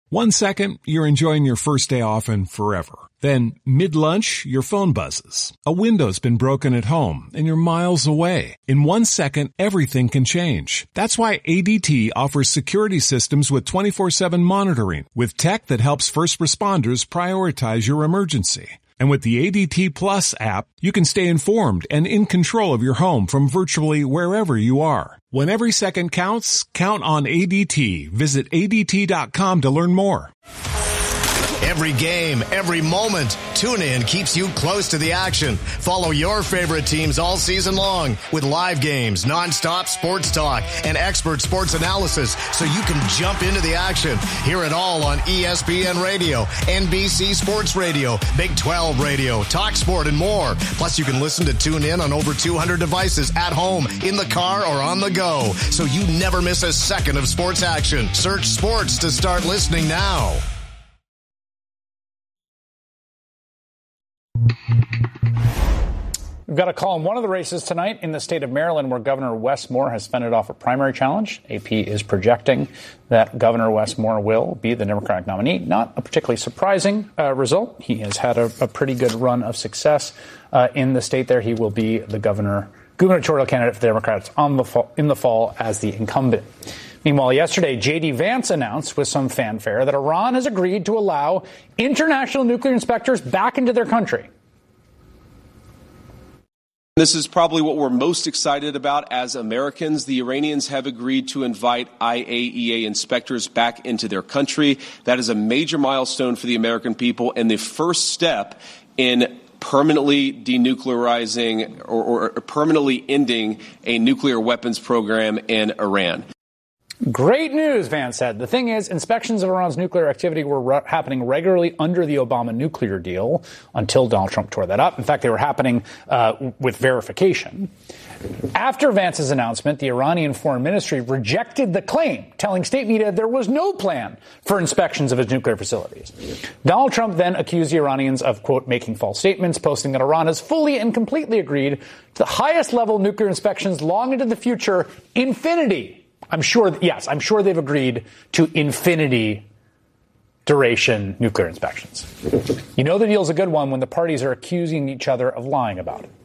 1 second, you're enjoying your first day off and forever. Then, mid-lunch, your phone buzzes. A window's been broken at home, and you're miles away. In 1 second, everything can change. That's why ADT offers security systems with 24/7 monitoring, with tech that helps first responders prioritize your emergency. And with the ADT Plus app, you can stay informed and in control of your home from virtually wherever you are. When every second counts, count on ADT. Visit ADT.com to learn more. Every game, every moment, TuneIn keeps you close to the action. Follow your favorite teams all season long with live games, nonstop sports talk, and expert sports analysis so you can jump into the action. Hear it all on ESPN Radio, NBC Sports Radio, Big 12 Radio, TalkSport, and more. Plus, you can listen to TuneIn on over 200 devices at home, in the car, or on the go, so you never miss a second of sports action. Search sports to start listening now. We've got a call on one of the races tonight in the state of Maryland where Governor Wes Moore has fended off a primary challenge. AP is projecting that Governor Wes Moore will be the Democratic nominee. Not a particularly surprising result. He has had a pretty good run of success in the state there. He will be the gubernatorial candidate for the Democrats in the fall as the incumbent. Meanwhile, yesterday, J.D. Vance announced with some fanfare that Iran has agreed to allow international nuclear inspectors back into their country. This is probably what we're most excited about as Americans. The Iranians have agreed to invite IAEA inspectors back into their country. That is a major milestone for the American people and the first step in permanently denuclearizing or permanently ending a nuclear weapons program in Iran. Great news, Vance said. The thing is, inspections of Iran's nuclear activity were happening regularly under the Obama nuclear deal until Donald Trump tore that up. In fact, they were happening with verification. After Vance's announcement, the Iranian Foreign Ministry rejected the claim, telling state media there was no plan for inspections of its nuclear facilities. Donald Trump then accused the Iranians of, quote, making false statements, posting that Iran has fully and completely agreed to the highest level nuclear inspections long into the future, infinity. I'm sure they've agreed to infinity duration nuclear inspections. You know the deal's a good one when the parties are accusing each other of lying about it.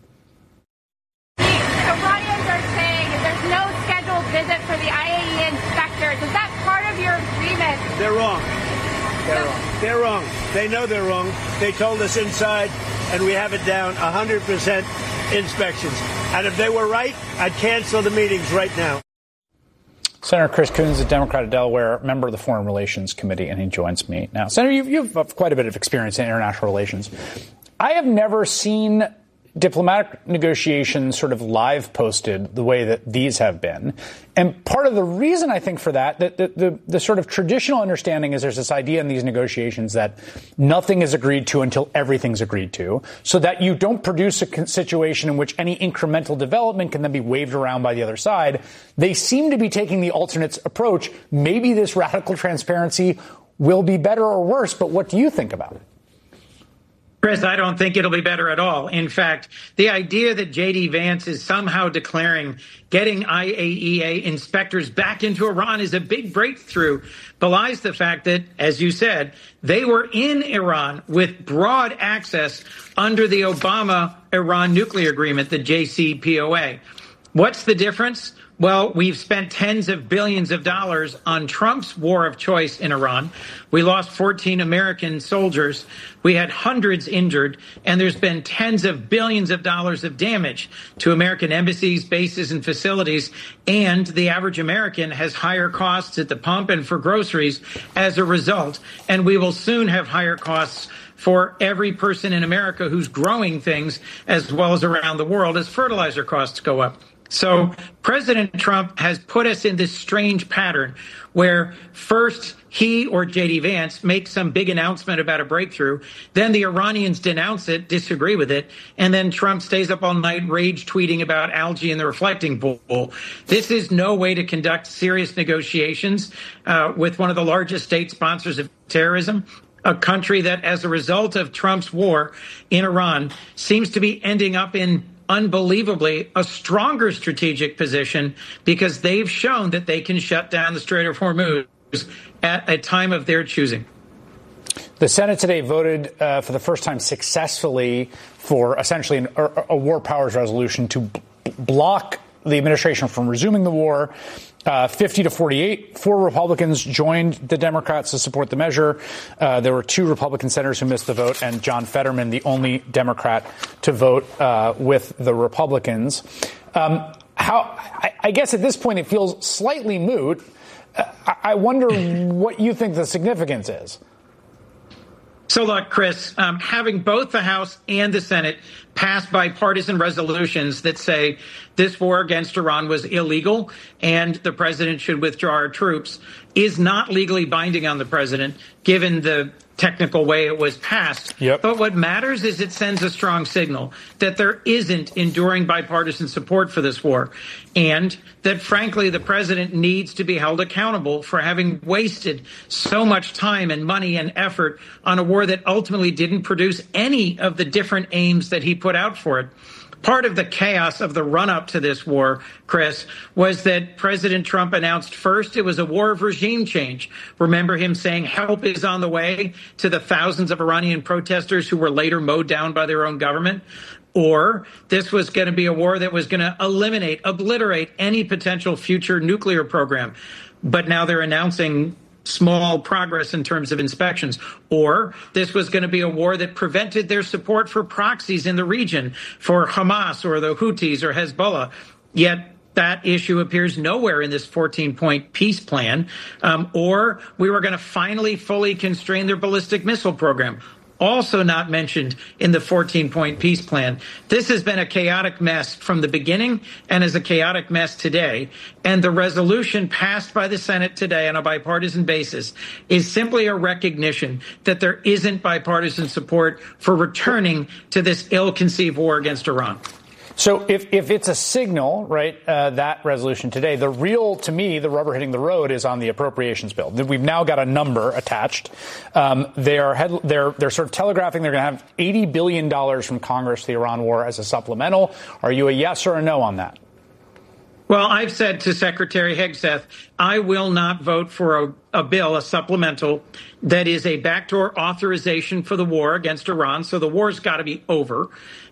The Iranians are saying there's no scheduled visit for the IAEA inspectors. Is that part of your agreement? They're wrong. They're wrong. They know they're wrong. They told us inside, and we have it down, 100% inspections. And if they were right, I'd cancel the meetings right now. Senator Chris Coons, a Democrat of Delaware, member of the Foreign Relations Committee, and he joins me now. Senator, you have quite a bit of experience in international relations. I have never seen diplomatic negotiations sort of live posted the way that these have been. And part of the reason I think for that the sort of traditional understanding is there's this idea in these negotiations that nothing is agreed to until everything's agreed to, so that you don't produce a situation in which any incremental development can then be waved around by the other side. They seem to be taking the alternate approach. Maybe this radical transparency will be better or worse, but what do you think about it? Chris, I don't think it'll be better at all. In fact, the idea that J.D. Vance is somehow declaring getting IAEA inspectors back into Iran is a big breakthrough belies the fact that, as you said, they were in Iran with broad access under the Obama-Iran nuclear agreement, the JCPOA. What's the difference? Well, we've spent tens of billions of dollars on Trump's war of choice in Iran. We lost 14 American soldiers. We had hundreds injured, and there's been tens of billions of dollars of damage to American embassies, bases, and facilities. And the average American has higher costs at the pump and for groceries as a result. And we will soon have higher costs for every person in America who's growing things as well as around the world as fertilizer costs go up. So President Trump has put us in this strange pattern where first he or J.D. Vance makes some big announcement about a breakthrough, then the Iranians denounce it, disagree with it, and then Trump stays up all night rage tweeting about algae in the reflecting pool. This is no way to conduct serious negotiations with one of the largest state sponsors of terrorism, a country that, as a result of Trump's war in Iran, seems to be ending up in unbelievably a stronger strategic position because they've shown that they can shut down the Strait of Hormuz at a time of their choosing. The Senate today voted for the first time successfully for essentially a war powers resolution to block the administration from resuming the war. 50 to 48. 4 Republicans joined the Democrats to support the measure. There were 2 Republican senators who missed the vote, and John Fetterman, the only Democrat to vote with the Republicans. I guess at this point it feels slightly moot. I wonder what you think the significance is. So look, Chris, having both the House and the Senate pass bipartisan resolutions that say this war against Iran was illegal and the president should withdraw our troops is not legally binding on the president, given the technical way it was passed. Yep. But what matters is it sends a strong signal that there isn't enduring bipartisan support for this war, and that, frankly, the president needs to be held accountable for having wasted so much time and money and effort on a war that ultimately didn't produce any of the different aims that he put out for it. Part of the chaos of the run-up to this war, Chris, was that President Trump announced first it was a war of regime change. Remember him saying help is on the way to the thousands of Iranian protesters who were later mowed down by their own government? Or this was going to be a war that was going to obliterate any potential future nuclear program. But now they're announcing small progress in terms of inspections. Or this was going to be a war that prevented their support for proxies in the region, for Hamas or the Houthis or Hezbollah. Yet that issue appears nowhere in this 14-point peace plan. Or we were going to finally fully constrain their ballistic missile program. Also not mentioned in the 14-point peace plan. This has been a chaotic mess from the beginning and is a chaotic mess today. And the resolution passed by the Senate today on a bipartisan basis is simply a recognition that there isn't bipartisan support for returning to this ill-conceived war against Iran. So if it's a signal, right, that resolution today, to me, the rubber hitting the road is on the appropriations bill. We've now got a number attached. They're sort of telegraphing they're going to have $80 billion from Congress to the Iran war as a supplemental. Are you a yes or a no on that? Well, I've said to Secretary Hegseth, I will not vote for a bill, a supplemental, that is a backdoor authorization for the war against Iran. So the war's got to be over.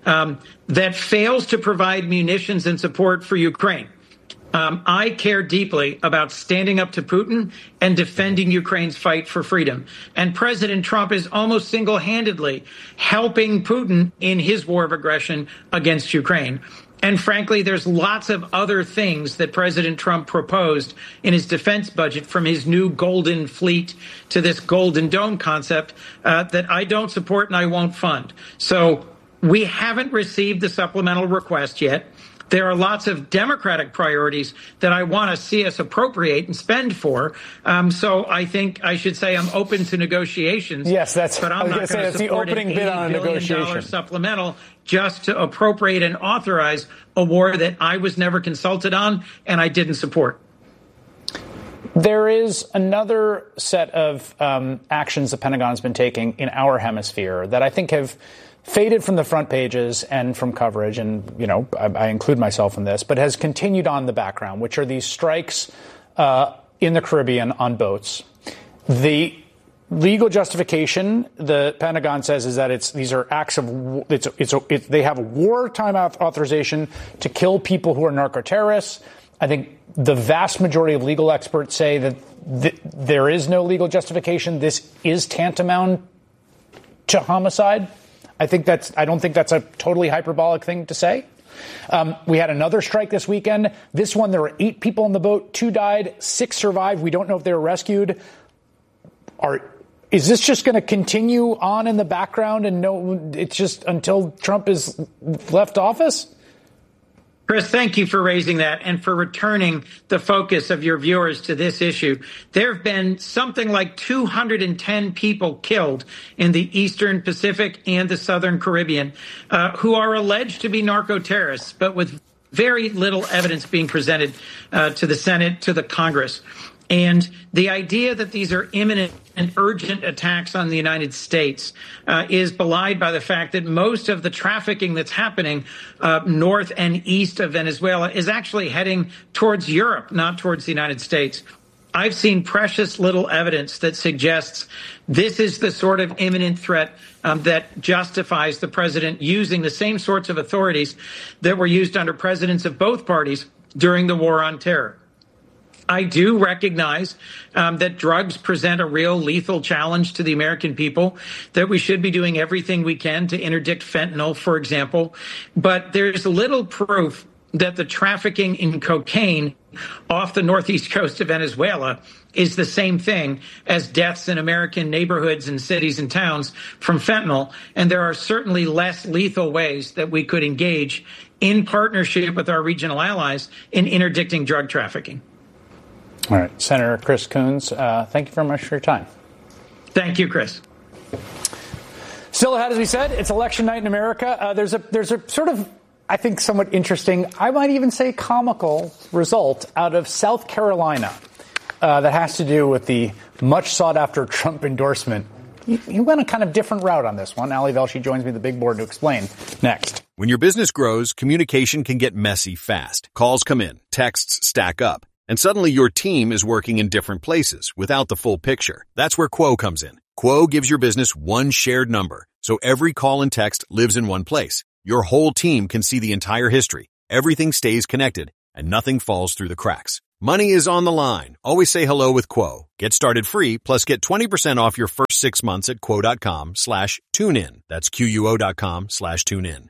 That fails to provide munitions and support for Ukraine. I care deeply about standing up to Putin and defending Ukraine's fight for freedom. And President Trump is almost single-handedly helping Putin in his war of aggression against Ukraine. And frankly, there's lots of other things that President Trump proposed in his defense budget, from his new Golden Fleet to this Golden Dome concept, that I don't support and I won't fund. So we haven't received the supplemental request yet. There are lots of Democratic priorities that I want to see us appropriate and spend for. So I think I should say I'm open to negotiations. Yes, but I'm not going to support an $80 billion supplemental just to appropriate and authorize a war that I was never consulted on and I didn't support. There is another set of actions the Pentagon's been taking in our hemisphere that I think have faded from the front pages and from coverage, and, you know, I include myself in this, but has continued on the background, which are these strikes in the Caribbean on boats. The legal justification, the Pentagon says, is that these are acts of they have a wartime authorization to kill people who are narco-terrorists. I think the vast majority of legal experts say that there is no legal justification. This is tantamount to homicide. I don't think that's a totally hyperbolic thing to say. We had another strike this weekend. This one, there were 8 people on the boat. 2 died, 6 survived. We don't know if they were rescued. Is this just going to continue on in the background and it's just until Trump is left office? Chris, thank you for raising that and for returning the focus of your viewers to this issue. There have been something like 210 people killed in the Eastern Pacific and the Southern Caribbean who are alleged to be narco-terrorists, but with very little evidence being presented to the Senate, to the Congress. And the idea that these are imminent and urgent attacks on the United States is belied by the fact that most of the trafficking that's happening north and east of Venezuela is actually heading towards Europe, not towards the United States. I've seen precious little evidence that suggests this is the sort of imminent threat that justifies the president using the same sorts of authorities that were used under presidents of both parties during the war on terror. I do recognize that drugs present a real lethal challenge to the American people, that we should be doing everything we can to interdict fentanyl, for example. But there's little proof that the trafficking in cocaine off the northeast coast of Venezuela is the same thing as deaths in American neighborhoods and cities and towns from fentanyl. And there are certainly less lethal ways that we could engage in partnership with our regional allies in interdicting drug trafficking. All right. Senator Chris Coons, thank you very much for your time. Thank you, Chris. Still ahead, as we said, it's election night in America. There's a sort of, I think, somewhat interesting, I might even say comical result out of South Carolina that has to do with the much sought-after Trump endorsement. He went a kind of different route on this one. Ali Velshi joins me at the big board to explain next. When your business grows, communication can get messy fast. Calls come in, texts stack up, and suddenly your team is working in different places without the full picture. That's where Quo comes in. Quo gives your business one shared number, so every call and text lives in one place. Your whole team can see the entire history. Everything stays connected, and nothing falls through the cracks. Money is on the line. Always say hello with Quo. Get started free, plus get 20% off your first 6 months at quo.com/tunein. That's QUO.com/tunein.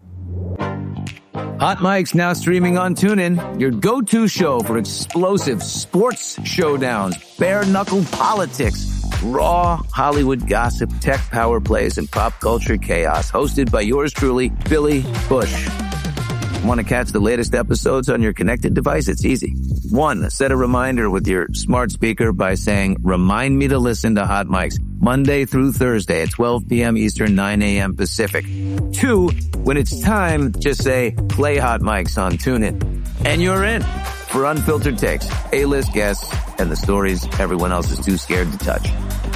Hot Mic's now streaming on TuneIn, your go-to show for explosive sports showdowns, bare-knuckle politics, raw Hollywood gossip, tech power plays, and pop culture chaos. Hosted by yours truly, Billy Bush. Want to catch the latest episodes on your connected device? It's easy. 1, set a reminder with your smart speaker by saying, "Remind me to listen to Hot Mics Monday through Thursday at 12 p.m. Eastern, 9 a.m. Pacific." 2, when it's time, just say, "Play Hot Mics on TuneIn." And you're in for unfiltered takes, A-list guests, and the stories everyone else is too scared to touch.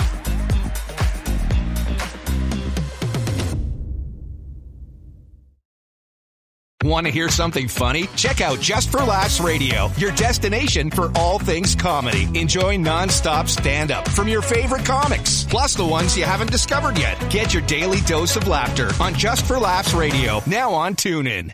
Want to hear something funny? Check out Just for Laughs Radio, your destination for all things comedy. Enjoy non-stop stand-up from your favorite comics, plus the ones you haven't discovered yet. Get your daily dose of laughter on Just for Laughs Radio, now on TuneIn.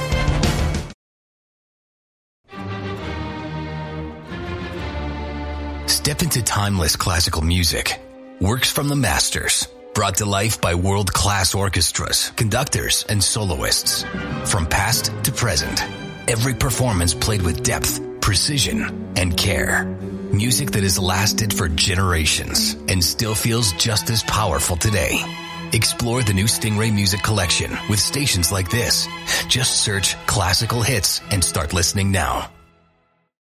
Step into timeless classical music. Works from the masters. Brought to life by world-class orchestras, conductors, and soloists. From past to present, every performance played with depth, precision, and care. Music that has lasted for generations and still feels just as powerful today. Explore the new Stingray Music Collection with stations like this. Just search classical hits and start listening now.